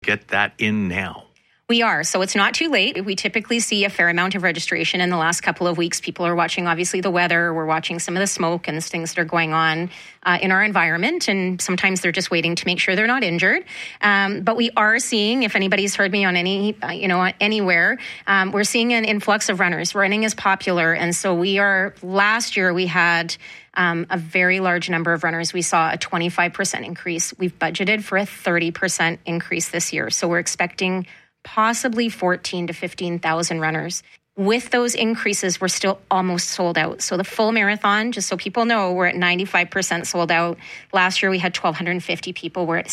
get that in now? We are. So it's not too late. We typically see a fair amount of registration in the last couple of weeks. People are watching, obviously, the weather. We're watching some of the smoke and things that are going on in our environment. And sometimes they're just waiting to make sure they're not injured. But we are seeing, if anybody's heard me on anywhere, we're seeing an influx of runners. Running is popular. And so last year we had a very large number of runners. We saw a 25% increase. We've budgeted for a 30% increase this year. So we're expecting possibly 14,000 to 15,000 runners. With those increases, we're still almost sold out. So the full marathon, just so people know, we're at 95% sold out. Last year, we had 1,250 people. We're at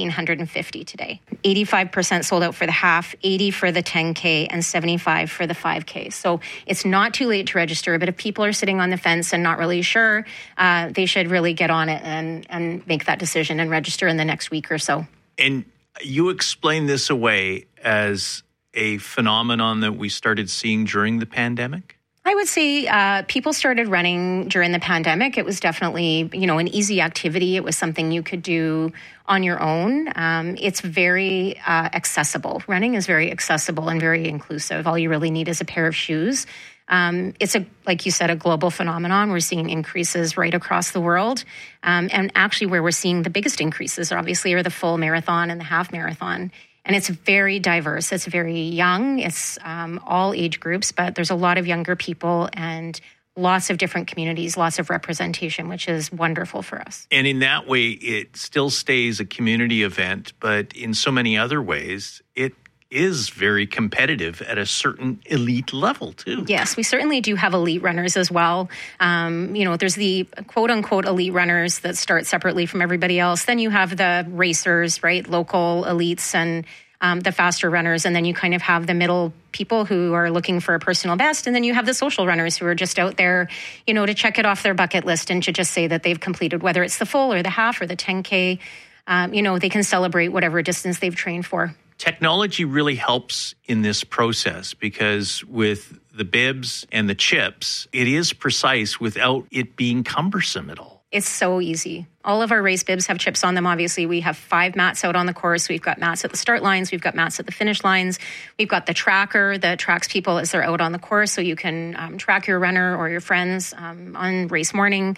1,650 today. 85% sold out for the half, 80 for the 10K, and 75 for the 5K. So it's not too late to register, but if people are sitting on the fence and not really sure, they should really get on it and make that decision and register in the next week or so. And you explain this away as a phenomenon that we started seeing during the pandemic? I would say people started running during the pandemic. It was definitely, an easy activity. It was something you could do on your own. It's very accessible. Running is very accessible and very inclusive. All you really need is a pair of shoes. It's like you said, a global phenomenon. We're seeing increases right across the world. And actually where we're seeing the biggest increases obviously are the full marathon and the half marathon. And it's very diverse. It's very young. It's all age groups, but there's a lot of younger people and lots of different communities, lots of representation, which is wonderful for us. And in that way, it still stays a community event, but in so many other ways, it is very competitive at a certain elite level, too. Yes, we certainly do have elite runners as well. There's the quote-unquote elite runners that start separately from everybody else. Then you have the racers, right, local elites and the faster runners. And then you kind of have the middle people who are looking for a personal best. And then you have the social runners who are just out there, to check it off their bucket list and to just say that they've completed, whether it's the full or the half or the 10K. They can celebrate whatever distance they've trained for. Technology really helps in this process because with the bibs and the chips, it is precise without it being cumbersome at all. It's so easy. All of our race bibs have chips on them. Obviously, we have 5 mats out on the course. We've got mats at the start lines. We've got mats at the finish lines. We've got the tracker that tracks people as they're out on the course, so you can track your runner or your friends on race morning.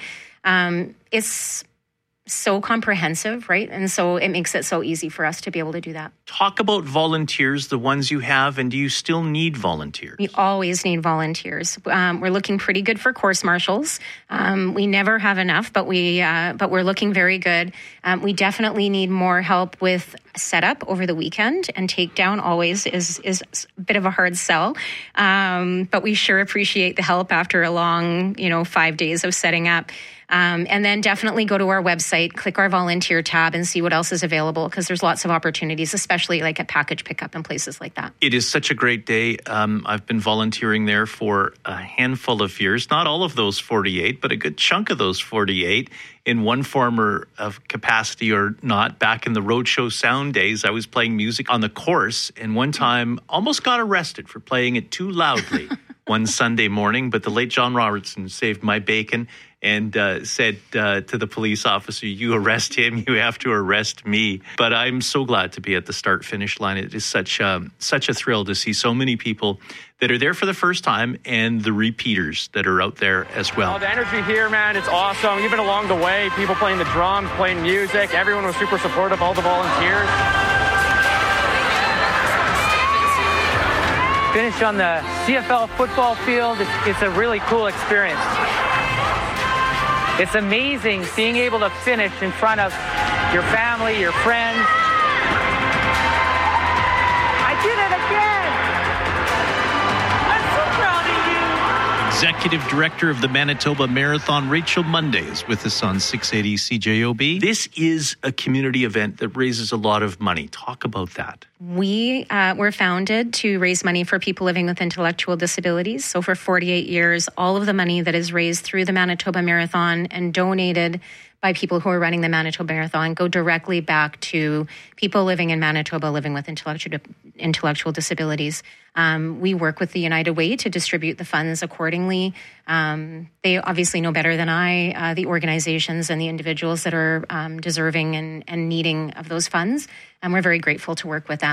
It's so comprehensive, right? And so it makes it so easy for us to be able to do that. Talk about volunteers, the ones you have, and do you still need volunteers? We always need volunteers. We're looking pretty good for course marshals. We never have enough, but we're looking very good. We definitely need more help with setup over the weekend, and takedown always is a bit of a hard sell. But we sure appreciate the help after a long, 5 days of setting up. And then definitely go to our website, click our volunteer tab and see what else is available because there's lots of opportunities, especially like at package pickup and places like that. It is such a great day. I've been volunteering there for a handful of years, not all of those 48, but a good chunk of those 48 in one form or of capacity or not. Back in the Roadshow Sound days, I was playing music on the course and one time almost got arrested for playing it too loudly one Sunday morning, but the late John Robertson saved my bacon and said to the police officer, you arrest him, you have to arrest me. But I'm so glad to be at the start-finish line. It is such a thrill to see so many people that are there for the first time and the repeaters that are out there as well. The energy here, man, it's awesome. Even along the way, people playing the drums, playing music. Everyone was super supportive, all the volunteers. Finish on the CFL football field. It's a really cool experience. It's amazing being able to finish in front of your family, your friends. I did it again! I'm so proud of you! Executive Director of the Manitoba Marathon, Rachel Monday, is with us on 680 CJOB. This is a community event that raises a lot of money. Talk about that. We were founded to raise money for people living with intellectual disabilities. So for 48 years, all of the money that is raised through the Manitoba Marathon and donated by people who are running the Manitoba Marathon go directly back to people living in Manitoba living with intellectual disabilities. We work with the United Way to distribute the funds accordingly. They obviously know better than I the organizations and the individuals that are deserving and needing of those funds. And we're very grateful to work with them.